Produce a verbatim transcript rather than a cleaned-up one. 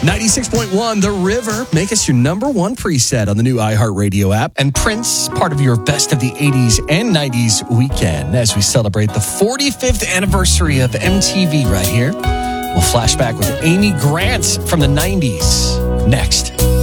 ninety-six point one, The River. Make us your number one preset on the new iHeartRadio app. And Prince, part of your best of the eighties and nineties weekend as we celebrate the forty-fifth anniversary of M T V right here. We'll flash back with Amy Grant from the nineties next.